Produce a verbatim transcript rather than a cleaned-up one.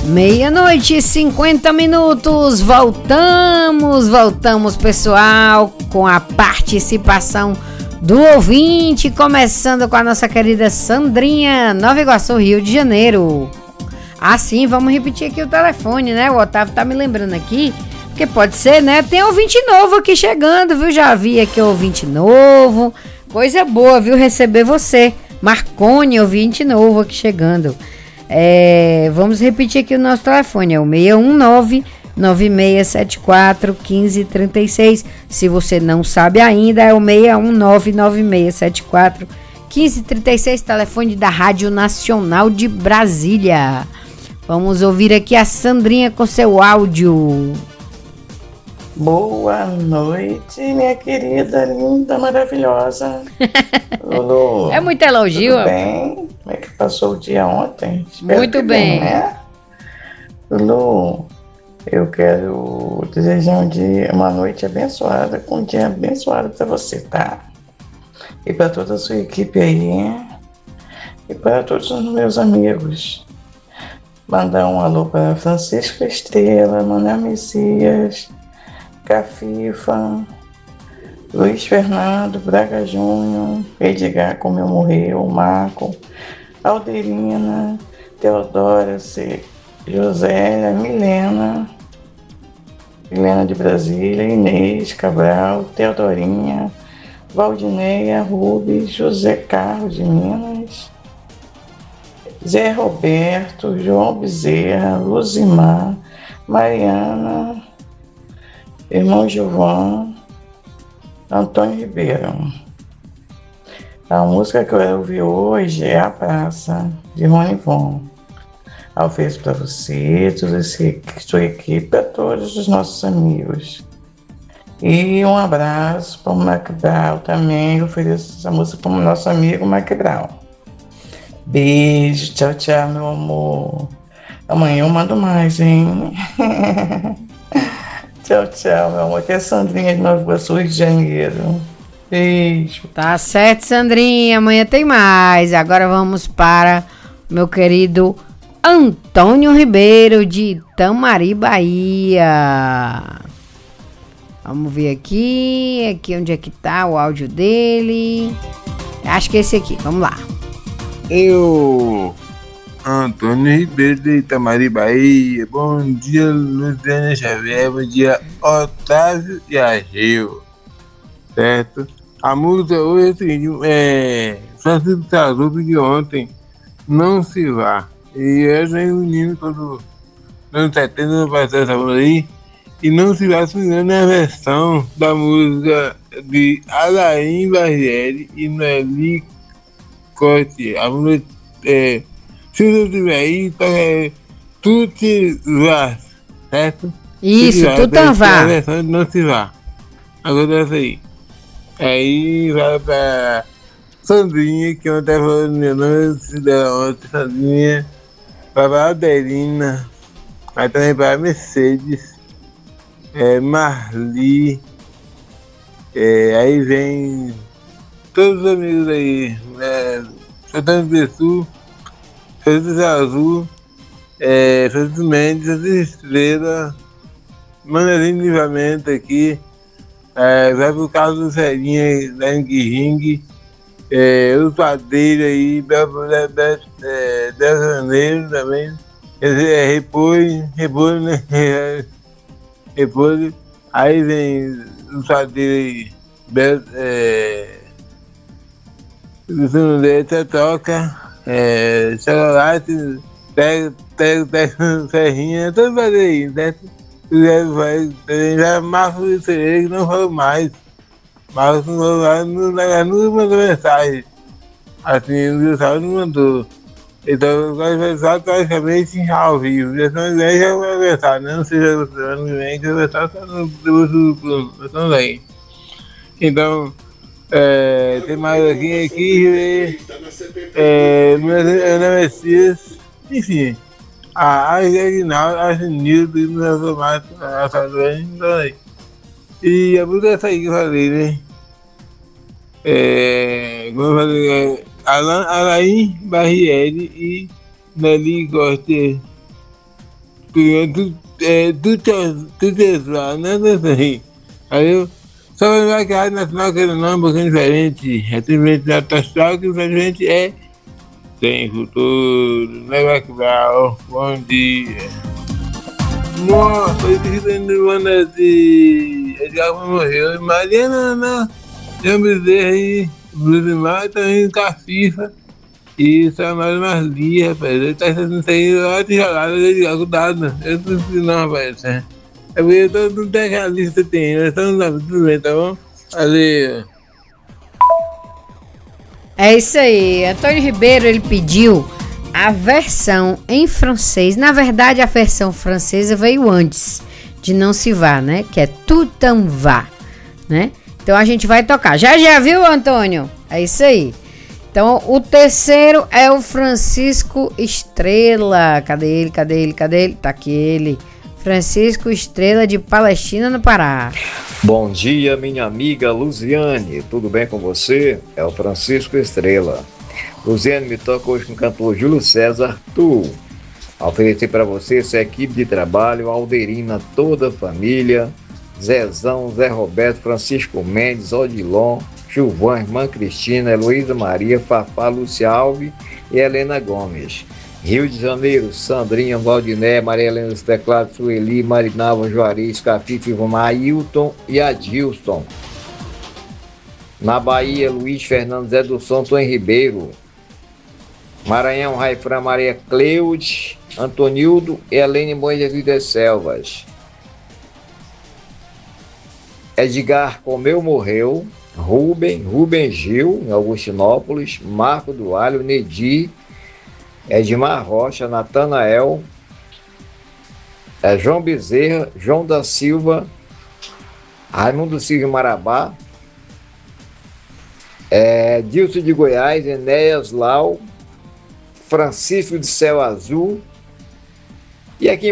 Meia-noite e cinquenta minutos, voltamos, voltamos pessoal, com a participação do ouvinte, começando com a nossa querida Sandrinha, Nova Iguaçu, Rio de Janeiro. Assim, vamos repetir aqui o telefone, né? O Otávio tá me lembrando aqui, porque pode ser, né? Tem ouvinte novo aqui chegando, viu? Já vi aqui ouvinte novo, coisa boa, viu? Receber você, Marcone, ouvinte novo aqui chegando. É, vamos repetir aqui o nosso telefone, é o seis um nove, nove seis sete quatro, um cinco três seis. Se você não sabe ainda, é o seis um nove, nove seis sete quatro, um cinco três seis, telefone da Rádio Nacional de Brasília. Vamos ouvir aqui a Sandrinha com seu áudio. Boa noite, minha querida, linda, maravilhosa. Lulu, é muito elogio. Tudo bem? Como é que passou o dia ontem? Espero muito bem. bem, né? Lulu, eu quero desejar um dia, uma noite abençoada, com um dia abençoado para você, tá? E para toda a sua equipe aí, e para todos os meus amigos. Mandar um alô para Francisco Estrela, Manuel Messias, Cafifa, Luiz Fernando, Braga Júnior, Edgar, como eu morreu, Marco, Alderina, Teodora, C, Josélia, Milena, Milena de Brasília, Inês Cabral, Teodorinha, Valdineia, Rubens, José Carlos de Minas, Zé Roberto, João Bezerra, Luzimar, Mariana, irmão Gilvão, Antônio Ribeiro. A música que eu quero ouvir hoje é A Praça, de Rony Von. Eu fiz para você, toda a sua equipe, para todos os nossos amigos. E um abraço para o Mac Brown também. Eu ofereço essa música para o nosso amigo Mac Brown. Beijo, tchau, tchau, meu amor. Amanhã eu mando mais, hein? Tchau, tchau, meu amor. Aqui é a Sandrinha de Nova Iguaçu, Rio de Janeiro. Beijo. Tá certo, Sandrinha. Amanhã tem mais. Agora vamos para meu querido Antônio Ribeiro, de Itamari, Bahia. Vamos ver aqui. Aqui onde é que tá o áudio dele. Acho que é esse aqui. Vamos lá. Eu... Antônio Ribeiro de Itamari, Bahia. Bom dia, Luciana Xavier. Bom dia, Otávio e Ageu. Certo? A música hoje é o seguinte: é, Francisco Salzubi de ontem, Não Se Vá. E eu já menino quando anos setenta eu passei essa música aí. E Não Se Vá, se não me engano, é a versão da música de Alain Barriere e Noeli Corte. A música é. Se você estiver aí, então é Tu Te Vá, certo? Isso, Tu Te Vá. A versão de Não Se Vá. Agora essa aí. Aí vai pra Sandrinha, que ontem falou meu nome, se der ontem, Sandrinha. Vai pra Adelina. Vai também pra Mercedes. É, Marli. É, aí vem todos os amigos aí. É, Santana do Sul. Francisco Azul, é, Francisco Mendes, Francisco Estrela, Mandarim Livramento aqui, é, vai pro Carlos do Serinha, da Ring, é, os padeiros aí, dez de janeiro também, é, repolho, repolho, né? Repolho, aí vem os padeiros aí, é, Zunuleta Toca. É, chocolate, pega, pega, pega, ferrinha, tudo vai aí, né? Já Marcos de Cereja que não falou mais. Marcos não falou mais, não, não mandou mensagem. Assim, o Gustavo não mandou. Então, agora vai estar praticamente ao vivo. Já não vem, já vai conversar, né? Não seja o ano que vem, que vai estar só no do plano, mas não vem. Então, É, tem mais aqui, aqui, é, Ana Messias, enfim, a Aguinaldo, a Nildo, e não é mais, a Sadrone, então aí. E a música é essa aí que eu falei, né? É, como eu falei, é, Alain, Alain Barriere e Nelly Corte. tu, é, tu, tu, tu tesourar, nada assim. Aí eu só vai lembrar que a Rádio Nacional, que não é um pouquinho diferente. É simplesmente na astral que a gente é tem futuro, né, Bacurau? Bom dia. Nossa, eu esqueci ainda manda assim. Edgar morreu. Mariana, né? Jean Bezerra aí, Bruno Mar, também Cafifa. E Samuel Marli, rapaz. Ele tá sendo saindo lá de jogada, Edgar, cuidado. Eu não sei não, rapaz. É porque eu tô, não tem aquela lista que tem, nós estamos lá, tudo bem, tá bom? Valeu. É isso aí, Antônio Ribeiro, ele pediu a versão em francês. Na verdade, a versão francesa veio antes de Não Se Vá, né? Que é Tu T'en Vas, né? Então a gente vai tocar. Já já viu, Antônio? É isso aí. Então o terceiro é o Francisco Estrela. Cadê ele? Cadê ele? Cadê ele? Tá aqui ele. Francisco Estrela, de Palestina, no Pará. Bom dia, minha amiga Luziane. Tudo bem com você? É o Francisco Estrela. Luziane, me toca hoje com o cantor Júlio César Tu. Oferecer para você essa equipe de trabalho, Alderina, toda a família, Zezão, Zé Roberto, Francisco Mendes, Odilon, Gilvan, irmã Cristina, Heloísa Maria, Fafá, Lúcia Alves e Helena Gomes. Rio de Janeiro, Sandrinha, Valdiné, Maria Helena dos Teclados, Sueli, Marinalva, Juarez, Cafife, Ailton e Adilson. Na Bahia, Luiz Fernando, Zé do Som, Tom Ribeiro. Maranhão, Raifran, Maria Cleude, Antonildo e Helene Moisés das Selvas. Edgar Comeu Morreu, Rubem, Rubem Gil, em Augustinópolis, Marco do Alho, Nedir, Edmar Rocha, Natanael, é, João Bezerra, João da Silva, Raimundo Silva Marabá, é, Dilson de Goiás, Enéas Lau, Francisco de Céu Azul, e aqui